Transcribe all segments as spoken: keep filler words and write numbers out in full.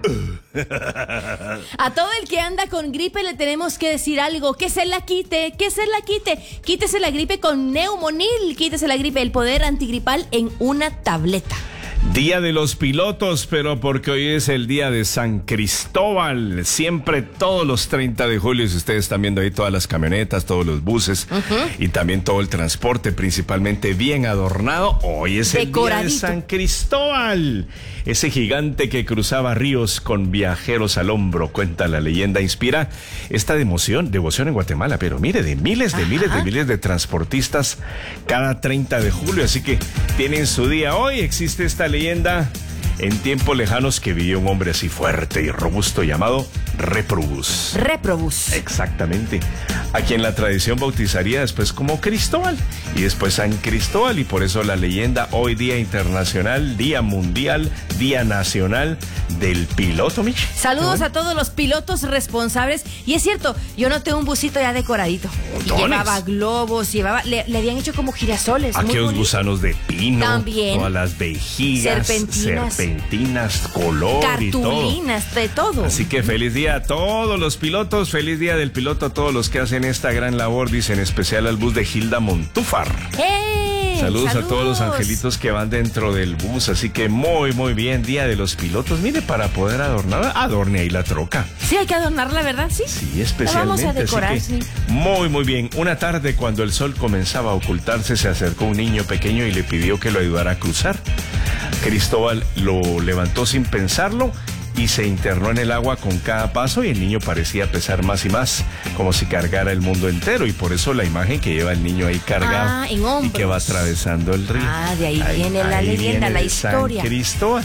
A todo el que anda con gripe le tenemos que decir algo, que se la quite, que se la quite. Quítese la gripe con Neumonil, quítese la gripe, el poder antigripal en una tableta. Día de los pilotos, pero porque hoy es el día de San Cristóbal. Siempre todos los treinta de julio, si ustedes están viendo ahí todas las camionetas, todos los buses uh-huh. y también todo el transporte, principalmente bien adornado. Hoy es el día de San Cristóbal. Ese gigante que cruzaba ríos con viajeros al hombro, cuenta la leyenda, inspira esta devoción, devoción en Guatemala. Pero mire, de miles, de Ajá. miles, de miles de transportistas cada treinta de julio. Así que tienen su día hoy. Existe esta leyenda en tiempos lejanos que vivió un hombre así fuerte y robusto llamado Reprobus. Reprobus. Exactamente. A quien la tradición bautizaría después como Cristóbal y después San Cristóbal, y por eso la leyenda hoy día internacional, día mundial, día nacional del piloto, Mich. Saludos a todos los pilotos responsables. Y es cierto, yo noté un busito ya decoradito. Y llevaba globos, llevaba, le, le habían hecho como girasoles. Aquellos gusanos de pino. También. Todas las vejigas. Serpentinas. Serpentinas, color y todo. Cartulinas, de todo. Así que feliz día a todos los pilotos, feliz día del piloto a todos los que hacen esta gran labor, dice en especial al bus de Gilda Montúfar. ¡Hey! Saludos, Saludos a todos los angelitos que van dentro del bus, así que muy, muy bien, día de los pilotos. Mire, para poder adornar, adorne ahí la troca. Sí, hay que adornarla, ¿verdad? Sí. Sí, especialmente. La vamos a decorar, así que, sí. Muy, muy bien. Una tarde, cuando el sol comenzaba a ocultarse, se acercó un niño pequeño y le pidió que lo ayudara a cruzar. Cristóbal lo levantó sin pensarlo y se internó en el agua con cada paso, y el niño parecía pesar más y más, como si cargara el mundo entero, y por eso la imagen que lleva el niño ahí cargado ah, en hombros. Y que va atravesando el río. Ah, de ahí, ahí viene la ahí leyenda, viene la historia. San Cristóbal.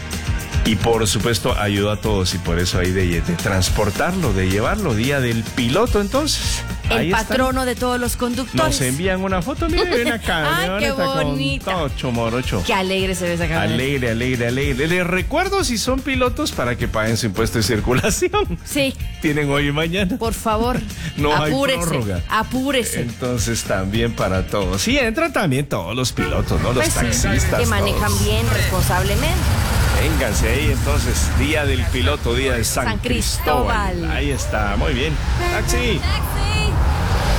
Y por supuesto ayudó a todos, y por eso hay de, de transportarlo, de llevarlo, día del piloto entonces. El Ahí patrono están. De todos los conductores. Nos envían una foto, mire, ven acá. Ay, qué bonita. Con tocho morocho. Qué alegre se ve esa cámara. Alegre, alegre, alegre. Les recuerdo, si son pilotos, para que paguen su impuesto de circulación. Sí. Tienen hoy y mañana. Por favor, no apúrese, hay prórroga. Apúrese. Entonces también para todos. Sí, entran también todos los pilotos, ¿no? Los pues taxistas. Sí, que manejan todos. bien, responsablemente. Vénganse ahí entonces, día del piloto, día de San, San Cristóbal. Cristóbal. Ahí está, muy bien. Taxi. Taxi.